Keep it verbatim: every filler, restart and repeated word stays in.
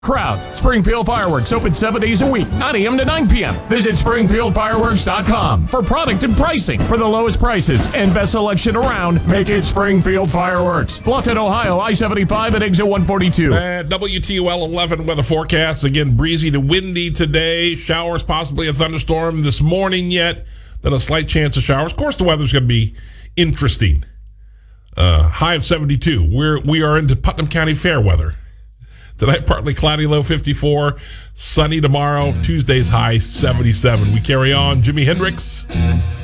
Crowds. Springfield Fireworks open seven days a week, nine a.m. to nine p.m. Visit springfield fireworks dot com for product and pricing. For the lowest prices and best selection around, make it Springfield Fireworks. Bluffton, Ohio, I seventy-five at exit one forty-two. Uh, W T O L eleven weather forecast. Again, breezy to windy today. Showers, possibly a thunderstorm this morning yet. Then a slight chance of showers. Of course, the weather's going to be interesting. Uh, high of seventy-two. We're, we are into Putnam County Fair weather. Tonight, partly cloudy, low fifty-four. Sunny tomorrow. Tuesday's high seventy-seven. We carry on. Jimi Hendrix.